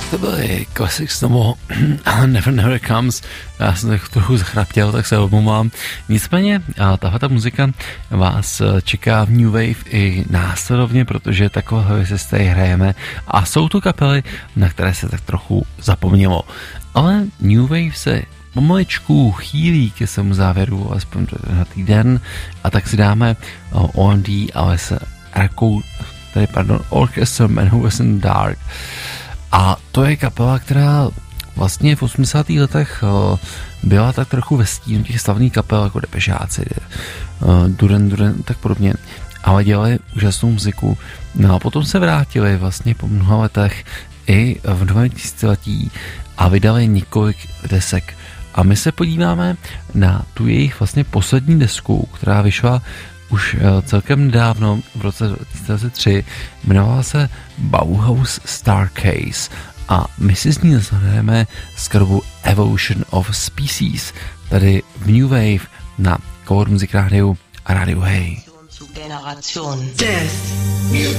To byly Classics Nomo Never Comes. Já jsem tak trochu zachraptěl, tak se omlouvám. Nicméně tahle muzika vás čeká v New Wave i následovně, protože takové věci se tady hrajeme a jsou tu kapely, na které se tak trochu zapomnělo. Ale New Wave se pomaličku chýlí ke svému závěru, alespoň na týden, a tak si dáme OMD, ale se Orchestra Man Who Was in the Dark. A to je kapela, která vlastně v 80. letech byla tak trochu ve stínu těch slavných kapel jako Depešáci, Duran, tak podobně, ale dělali úžasnou muziku. No a potom se vrátili vlastně po mnoha letech i v 2000 a vydali několik desek. A my se podíváme na tu jejich vlastně poslední desku, která vyšla už celkem nedávno, v roce 2003, jmenovala se Bauhaus Starcase a my si z ní zahrajeme skladbu Evolution of Species, tady v New Wave na Cover Music Rádiu a Rádiu Hey.